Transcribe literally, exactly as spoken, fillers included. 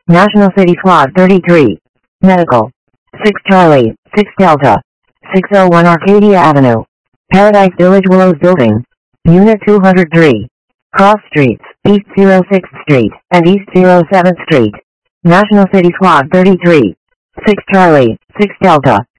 National City Squad thirty-three. Medical. six Charlie, six Delta. six oh one Arcadia Avenue. Paradise Village Willows Building. Unit two hundred three. Cross Streets, East oh sixth Street, and East oh seventh Street. National City Squad thirty-three. six Charlie, six Delta.